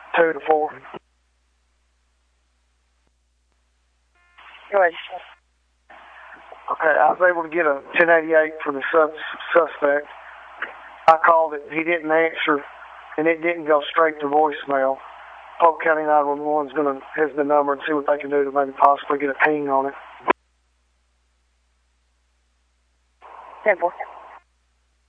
2 to 4. Go ahead. Okay, I was able to get a 1088 for the suspect. I called it, he didn't answer, and it didn't go straight to voicemail. Polk County 911 has the number and see what they can do to maybe possibly get a ping on it. 10-4.